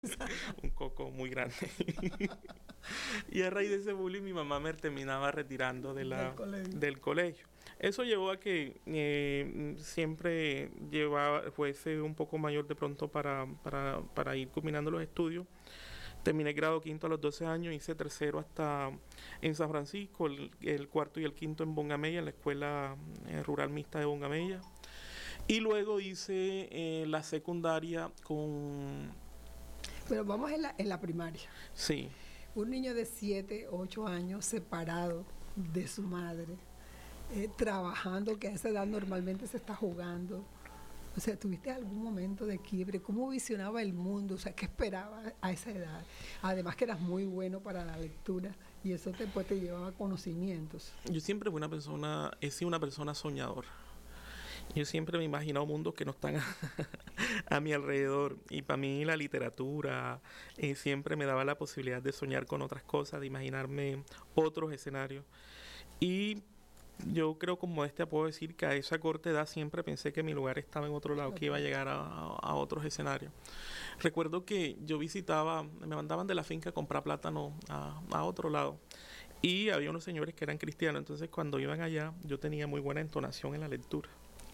un coco muy grande. Y a raíz de ese bullying mi mamá me terminaba retirando del colegio. del colegio. Eso llevó a que siempre fuese un poco mayor de pronto para ir culminando los estudios. Terminé grado quinto a los 12 años, hice tercero hasta en San Francisco, el cuarto y el quinto en Bongamella, en la escuela rural mixta de Bongamella. Y luego hice la secundaria con... Pero vamos en la primaria. Sí, Un niño de 7, 8 años separado de su madre, trabajando, que a esa edad normalmente se está jugando. O sea, ¿tuviste algún momento de quiebre? ¿Cómo visionaba el mundo? O sea, ¿qué esperaba a esa edad? Además que eras muy bueno para la lectura y eso después te llevaba a conocimientos. yo siempre fui una persona, he sido una persona soñadora. Yo siempre me he imaginado mundos que no están a mi alrededor. Y para mí la literatura siempre me daba la posibilidad de soñar con otras cosas, de imaginarme otros escenarios. Y yo creo con modestia puedo decir que a esa corta edad siempre pensé que mi lugar estaba en otro lado, que iba a llegar a otros escenarios. Recuerdo que yo visitaba, me mandaban de la finca a comprar plátano a otro lado. Y había unos señores que eran cristianos, entonces cuando iban allá yo tenía muy buena entonación en la lectura.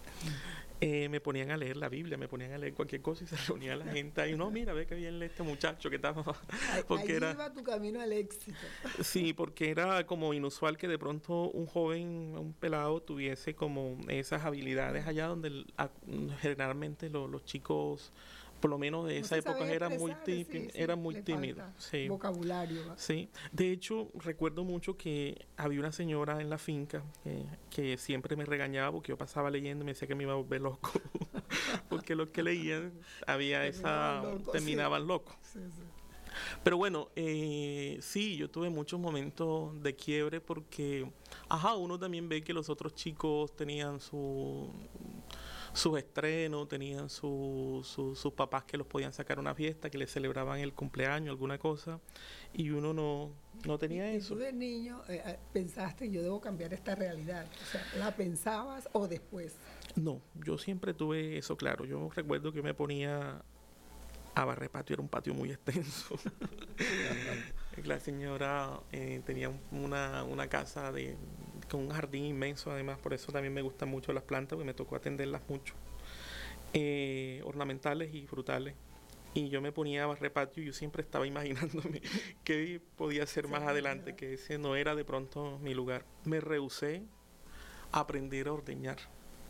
Me ponían a leer la Biblia, me ponían a leer cualquier cosa y se reunía la gente ahí. No, mira, ve que bien lee este muchacho que está. Porque Ahí era, iba tu camino al éxito. sí, porque era como inusual que de pronto un joven, un pelado, tuviese como esas habilidades allá donde generalmente los chicos, por lo menos de No esa se época, sabía expresar, sí, sí, eran muy le tímidos. falta Sí. vocabulario. ¿Va? Sí, de hecho recuerdo mucho que había una señora en la finca que siempre me regañaba porque yo pasaba leyendo y me decía que me iba a volver loco, porque los que leían Terminaban locos, sí. terminaban locos. Sí, sí. Pero bueno, sí, yo tuve muchos momentos de quiebre porque, ajá, uno también ve que los otros chicos tenían sus estrenos, tenían sus papás que los podían sacar a una fiesta, que les celebraban el cumpleaños, alguna cosa, y uno no tenía Y tú eso. de niño pensaste, yo debo cambiar esta realidad. O sea, ¿la pensabas o después? No, yo siempre tuve eso claro. Yo recuerdo que me ponía a barrer patio, era un patio muy extenso. La señora tenía una casa con un jardín inmenso, además, por eso también me gustan mucho las plantas, porque me tocó atenderlas mucho, ornamentales y frutales. Y yo me ponía a barrer patio y yo siempre estaba imaginándome qué podía hacer Se más adelante, podía. que ese no era de pronto mi lugar. Me rehusé a aprender a ordeñar,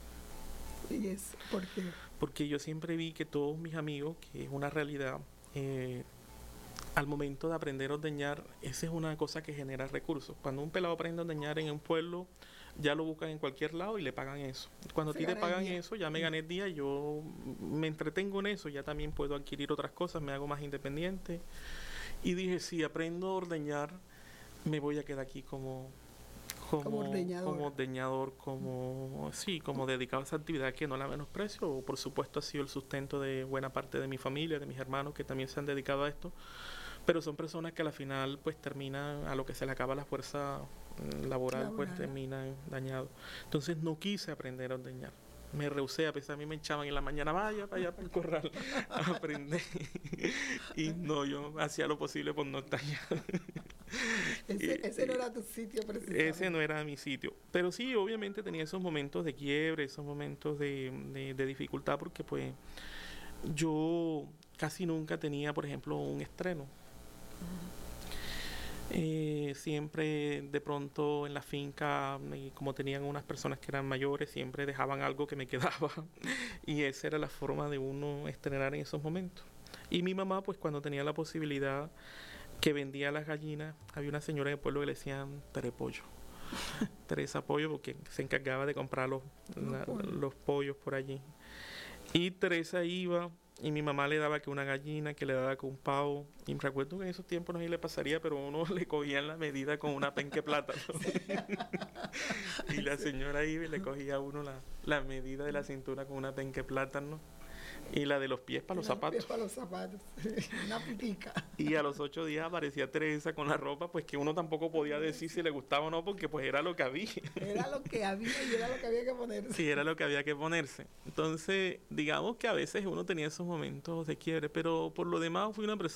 Y es porque porque yo siempre vi que todos mis amigos, que es una realidad, eh, al momento de aprender a ordeñar, esa es una cosa que genera recursos. Cuando un pelado aprende a ordeñar en un pueblo, ya lo buscan en cualquier lado y le pagan eso. Cuando a se ti te gana el pagan día. eso, ya me gané el día, yo me entretengo en eso, ya también puedo adquirir otras cosas, me hago más independiente. Y dije, si aprendo a ordeñar, me voy a quedar aquí Como como ordeñador. ordeñador, sí, como dedicado a esa actividad que no la menosprecio. Por supuesto ha sido el sustento de buena parte de mi familia, de mis hermanos que también se han dedicado a esto, pero son personas que a la final pues terminan, a lo que se le acaba la fuerza laboral, pues Laboral. terminan dañados. Entonces no quise aprender a ordeñar. Me rehusé, a pesar de mí me echaban en la mañana, vaya para allá para el corral a aprender. Y no, yo hacía lo posible por no estar allá. Ese no era tu sitio Ese no precisamente. era mi sitio. Pero sí, obviamente tenía esos momentos de quiebre, esos momentos de dificultad, porque pues yo casi nunca tenía, por ejemplo, un estreno. Siempre de pronto en la finca, como tenían unas personas que eran mayores, siempre dejaban algo que me quedaba. Y esa era la forma de uno estrenar en esos momentos. Y mi mamá, pues cuando tenía la posibilidad que vendía las gallinas, había una señora en el pueblo que le decían Terepollo. Teresa Pollo, porque se encargaba de comprar Los pollos. los pollos por allí. Y Teresa iba y mi mamá le daba que una gallina, que le daba que un pavo. Y me recuerdo que en esos tiempos no sé si le pasaría, pero uno le cogía la medida con una penque plátano. Y la Sí. señora iba y le cogía a uno la medida de la cintura con una penque plátano. Y la de los pies para los zapatos. Para los zapatos, una pitica. Y a los 8 días aparecía Teresa con la ropa, pues que uno tampoco podía decir si le gustaba o no, porque pues era lo que había. Era lo que había y era lo que había que ponerse. Sí, era lo que había que ponerse. Entonces, digamos que a veces uno tenía esos momentos de quiebre, pero por lo demás fui una